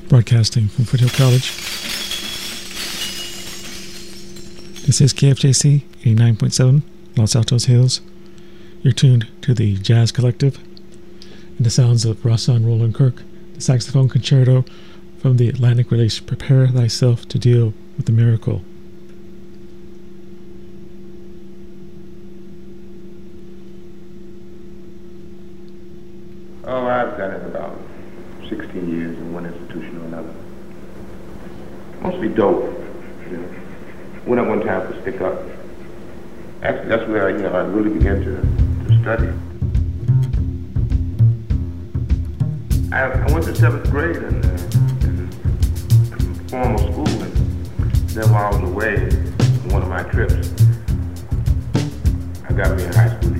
broadcasting from Foothill College. This is KFJC 89.7 Los Altos Hills. You're tuned to the Jazz Collective and the sounds of Rahsaan Roland Kirk, the saxophone concerto from the Atlantic release Prepare Thyself to Deal with the Miracle. Oh, I've done it about 16 years in one institution or another. Mostly dope, you know. Went up one time to stick up. Actually, that's where I really began to study. I went to 7th grade in formal school, and then while I was away on one of my trips, I got me a high school